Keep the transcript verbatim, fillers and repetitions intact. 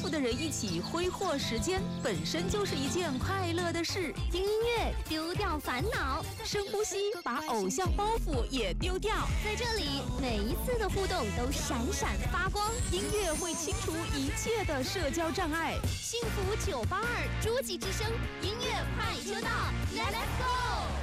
福的人一起挥霍时间，本身就是一件快乐的事。 听音乐，丢掉烦恼， 深呼吸，把偶像包袱也丢掉。 在这里，每一次的互动都闪闪发光。 音乐会清除一切的社交障碍。 幸福九八二，诸暨之声，音乐快车道 ，Let's go！